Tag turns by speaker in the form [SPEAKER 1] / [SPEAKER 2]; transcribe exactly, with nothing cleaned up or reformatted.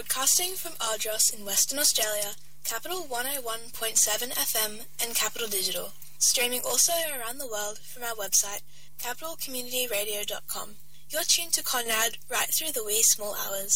[SPEAKER 1] Broadcasting from Ardros in Western Australia, Capital one oh one point seven F M and Capital Digital. Streaming also around the world from our website, capital community radio dot com. You're tuned to Conrad right through the wee small hours.